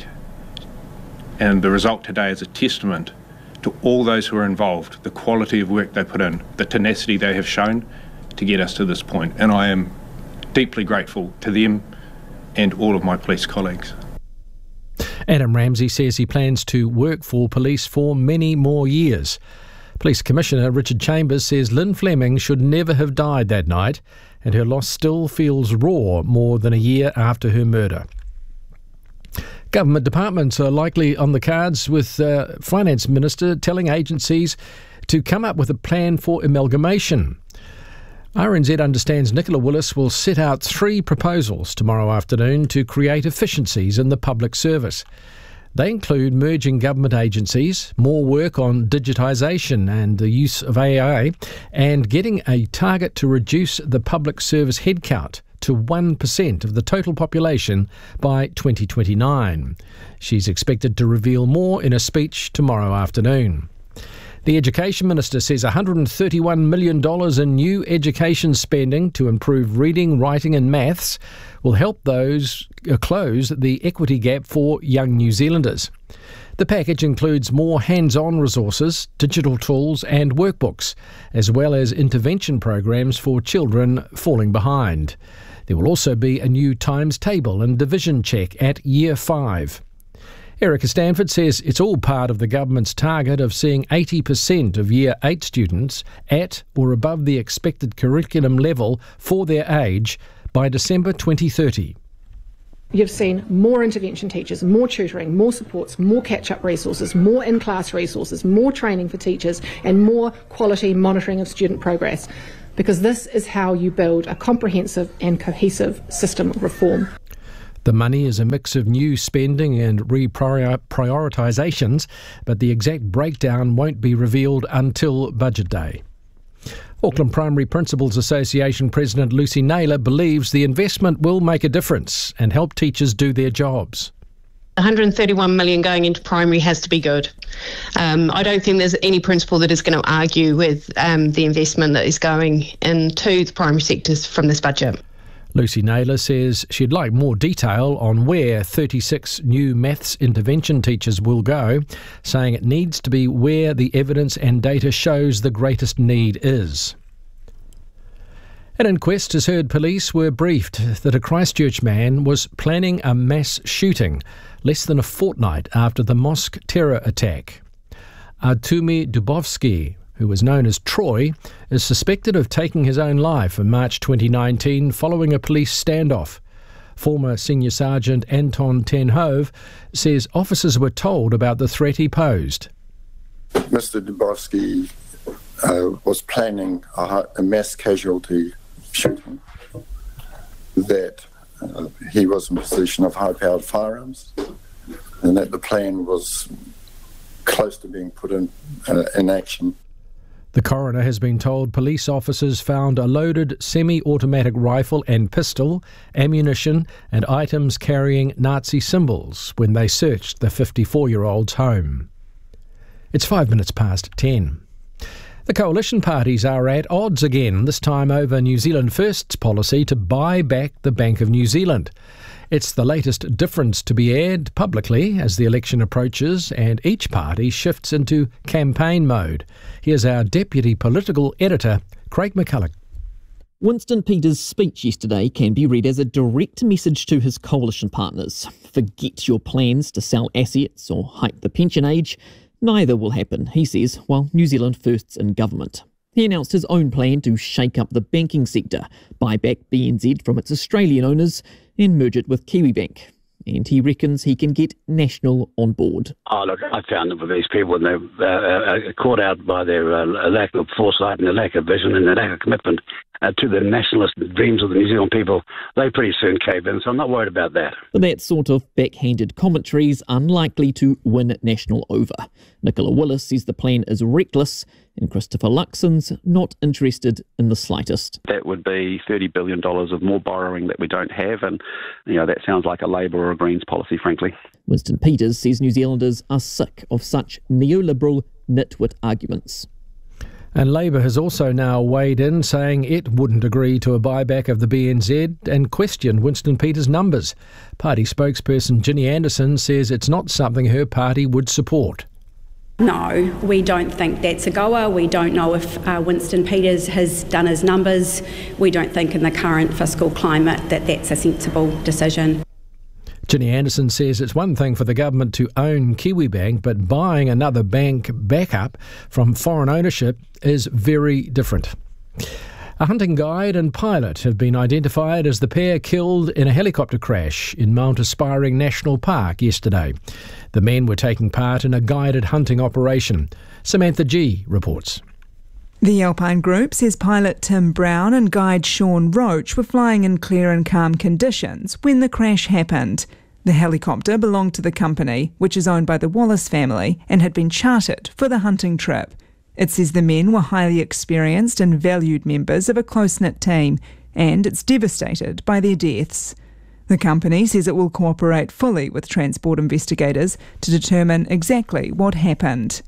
and the result today is a testament to all those who are involved, the quality of work they put in, the tenacity they have shown to get us to this point. And I am deeply grateful to them and all of my police colleagues. Adam Ramsey says he plans to work for police for many more years. Police Commissioner Richard Chambers says Lynn Fleming should never have died that night, and her loss still feels raw more than a year after her murder. Government departments are likely on the cards, with uh, Finance Minister telling agencies to come up with a plan for amalgamation. R N Z understands Nicola Willis will set out three proposals tomorrow afternoon to create efficiencies in the public service. They include merging government agencies, more work on digitisation and the use of A I, and getting a target to reduce the public service headcount to one percent of the total population by twenty twenty-nine. She's expected to reveal more in a speech tomorrow afternoon. The Education Minister says one hundred thirty-one million dollars in new education spending to improve reading, writing and maths will help those uh, close the equity gap for young New Zealanders. The package includes more hands-on resources, digital tools and workbooks, as well as intervention programs for children falling behind. There will also be a new times table and division check at Year five. Erica Stanford says it's all part of the government's target of seeing eighty percent of Year eight students at or above the expected curriculum level for their age by December twenty thirty. You've seen more intervention teachers, more tutoring, more supports, more catch-up resources, more in-class resources, more training for teachers and more quality monitoring of student progress, because this is how you build a comprehensive and cohesive system reform. The money is a mix of new spending and reprioritisations, but the exact breakdown won't be revealed until Budget Day. Auckland Primary Principals Association President Lucy Naylor believes the investment will make a difference and help teachers do their jobs. one hundred thirty-one million dollars going into primary has to be good. Um, I don't think there's any principal that is going to argue with um, the investment that is going into the primary sectors from this budget. Lucy Naylor says she'd like more detail on where thirty-six new maths intervention teachers will go, saying it needs to be where the evidence and data shows the greatest need is. An inquest has heard police were briefed that a Christchurch man was planning a mass shooting less than a fortnight after the mosque terror attack. Artumi Dubovsky, who was known as Troy, is suspected of taking his own life in March twenty nineteen following a police standoff. Former Senior Sergeant Anton ten Hove says officers were told about the threat he posed. Mister Dubovsky uh, was planning a, a mass casualty shooting, that uh, he was in possession of high-powered firearms, and that the plan was close to being put in, uh, in action. The coroner has been told police officers found a loaded semi-automatic rifle and pistol, ammunition and items carrying Nazi symbols when they searched the fifty-four-year-old's home. It's five minutes past ten. The coalition parties are at odds again, this time over New Zealand First's policy to buy back the Bank of New Zealand. It's the latest difference to be aired publicly as the election approaches and each party shifts into campaign mode. Here's our deputy political editor, Craig McCulloch. Winston Peters' speech yesterday can be read as a direct message to his coalition partners. Forget your plans to sell assets or hike the pension age. Neither will happen, he says, while New Zealand First's in government. He announced his own plan to shake up the banking sector, buy back B N Z from its Australian owners and merge it with Kiwibank. And he reckons he can get National on board. Oh, look, I found that with these people, and they're uh, uh, caught out by their uh, lack of foresight and their lack of vision and their lack of commitment uh, to the nationalist dreams of the New Zealand people. They pretty soon cave in, so I'm not worried about that. But that sort of backhanded commentary is unlikely to win National over. Nicola Willis says the plan is reckless, and Christopher Luxon's not interested in the slightest. That would be thirty billion dollars of more borrowing that we don't have, and you know that sounds like a Labour or a Greens policy, frankly. Winston Peters says New Zealanders are sick of such neoliberal nitwit arguments. And Labour has also now weighed in, saying it wouldn't agree to a buyback of the B N Z and questioned Winston Peters' numbers. Party spokesperson Ginny Anderson says it's not something her party would support. No, we don't think that's a goer. We don't know if uh, Winston Peters has done his numbers. We don't think in the current fiscal climate that that's a sensible decision. Ginny Anderson says it's one thing for the government to own Kiwibank, but buying another bank backup from foreign ownership is very different. A hunting guide and pilot have been identified as the pair killed in a helicopter crash in Mount Aspiring National Park yesterday. The men were taking part in a guided hunting operation. Samantha G reports. The Alpine Group says pilot Tim Brown and guide Sean Roach were flying in clear and calm conditions when the crash happened. The helicopter belonged to the company, which is owned by the Wallace family, and had been chartered for the hunting trip. It says the men were highly experienced and valued members of a close-knit team, and it's devastated by their deaths. The company says it will cooperate fully with transport investigators to determine exactly what happened.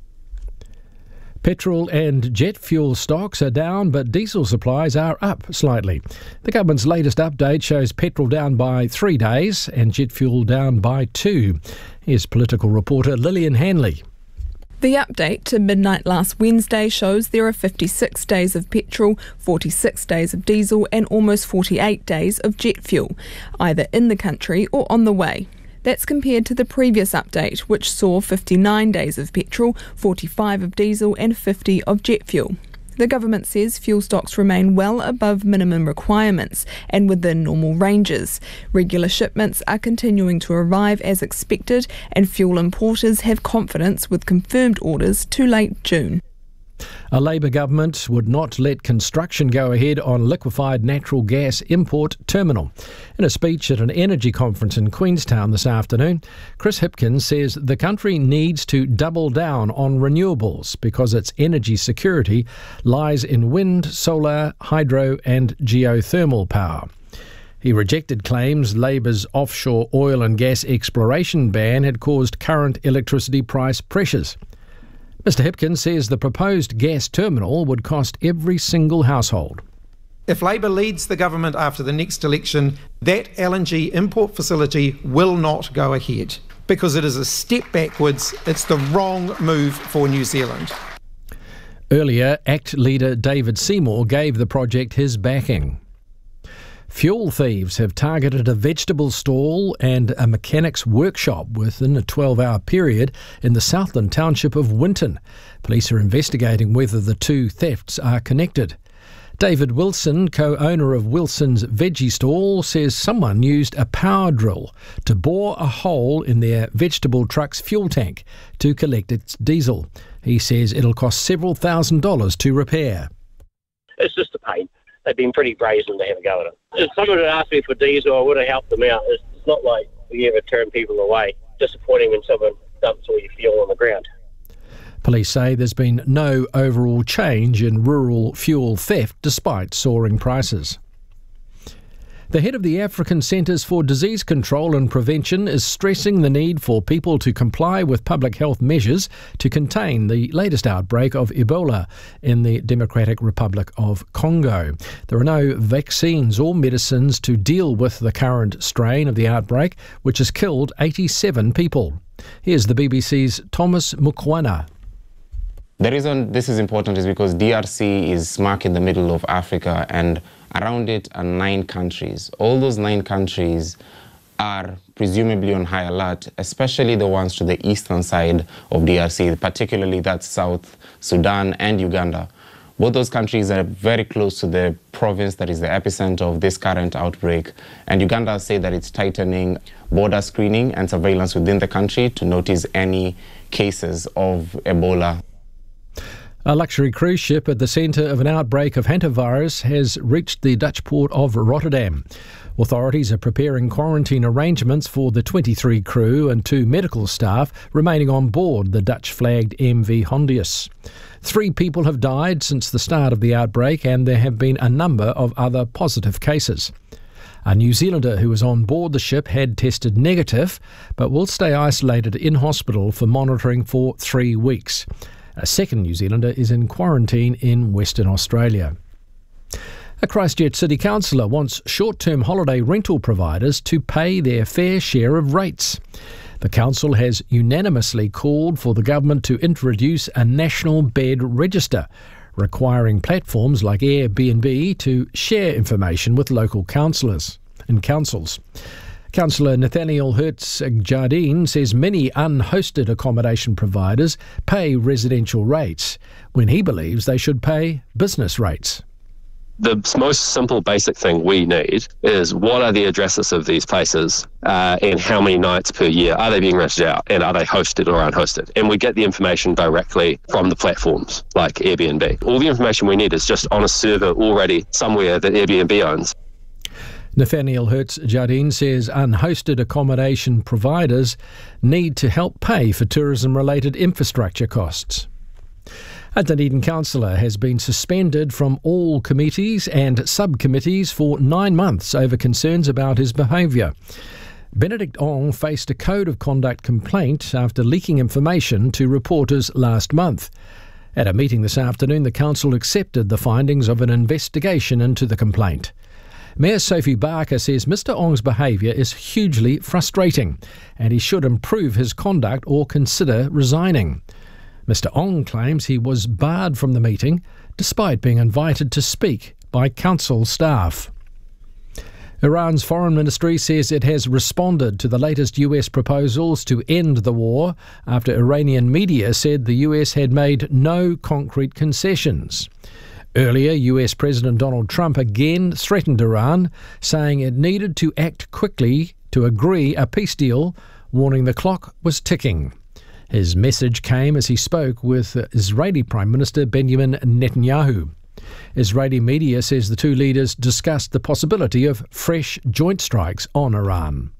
Petrol and jet fuel stocks are down, but diesel supplies are up slightly. The government's latest update shows petrol down by three days and jet fuel down by two. Here's political reporter Lillian Hanley. The update to midnight last Wednesday shows there are fifty-six days of petrol, forty-six days of diesel and almost forty-eight days of jet fuel, either in the country or on the way. That's compared to the previous update, which saw fifty-nine days of petrol, forty-five of diesel and fifty of jet fuel. The government says fuel stocks remain well above minimum requirements and within normal ranges. Regular shipments are continuing to arrive as expected, and fuel importers have confidence with confirmed orders to late June. A Labour government would not let construction go ahead on liquefied natural gas import terminal. In a speech at an energy conference in Queenstown this afternoon, Chris Hipkins says the country needs to double down on renewables because its energy security lies in wind, solar, hydro and geothermal power. He rejected claims Labour's offshore oil and gas exploration ban had caused current electricity price pressures. Mister Hipkins says the proposed gas terminal would cost every single household. If Labour leads the government after the next election, that L N G import facility will not go ahead because it is a step backwards. It's the wrong move for New Zealand. Earlier, ACT leader David Seymour gave the project his backing. Fuel thieves have targeted a vegetable stall and a mechanic's workshop within a twelve-hour period in the Southland township of Winton. Police are investigating whether the two thefts are connected. David Wilson, co-owner of Wilson's Veggie Stall, says someone used a power drill to bore a hole in their vegetable truck's fuel tank to collect its diesel. He says it'll cost several thousand dollars to repair. It's just a pain. They've been pretty brazen to have a go at it. If someone had asked me for diesel, I would have helped them out. It's not like we ever turn people away. Disappointing when someone dumps all your fuel on the ground. Police say there's been no overall change in rural fuel theft despite soaring prices. The head of the African Centres for Disease Control and Prevention is stressing the need for people to comply with public health measures to contain the latest outbreak of Ebola in the Democratic Republic of Congo. There are no vaccines or medicines to deal with the current strain of the outbreak, which has killed eighty-seven people. Here's the B B C's Thomas Mukwana. The reason this is important is because D R C is smack in the middle of Africa, and around it are nine countries. All those nine countries are presumably on high alert, especially the ones to the eastern side of D R C, particularly that's South Sudan and Uganda, Both those countries are very close to the province that is the epicenter of this current outbreak. And Uganda said that it's tightening border screening and surveillance within the country to notice any cases of Ebola. A luxury cruise ship at the centre of an outbreak of hantavirus has reached the Dutch port of Rotterdam. Authorities are preparing quarantine arrangements for the twenty-three crew and two medical staff remaining on board the Dutch-flagged M V Hondius. Three people have died since the start of the outbreak, and there have been a number of other positive cases. A New Zealander who was on board the ship had tested negative, but will stay isolated in hospital for monitoring for three weeks. A second New Zealander is in quarantine in Western Australia. A Christchurch City Councillor wants short-term holiday rental providers to pay their fair share of rates. The council has unanimously called for the government to introduce a national bed register, requiring platforms like Airbnb to share information with local councillors and councils. Councillor Nathaniel Hertz-Jardine says many unhosted accommodation providers pay residential rates when he believes they should pay business rates. The most simple basic thing we need is what are the addresses of these places uh, and how many nights per year are they being rented out, and are they hosted or unhosted? And we get the information directly from the platforms like Airbnb. All the information we need is just on a server already somewhere that Airbnb owns. Nathaniel Hertz-Jardine says unhosted accommodation providers need to help pay for tourism-related infrastructure costs. A Dunedin councillor has been suspended from all committees and subcommittees for nine months over concerns about his behaviour. Benedict Ong faced a code of conduct complaint after leaking information to reporters last month. At a meeting this afternoon, the council accepted the findings of an investigation into the complaint. Mayor Sophie Barker says Mr Ong's behaviour is hugely frustrating and he should improve his conduct or consider resigning. Mr Ong claims he was barred from the meeting despite being invited to speak by council staff. Iran's foreign ministry says it has responded to the latest U S proposals to end the war after Iranian media said the U S had made no concrete concessions. Earlier, U S President Donald Trump again threatened Iran, saying it needed to act quickly to agree a peace deal, warning the clock was ticking. His message came as he spoke with Israeli Prime Minister Benjamin Netanyahu. Israeli media says the two leaders discussed the possibility of fresh joint strikes on Iran.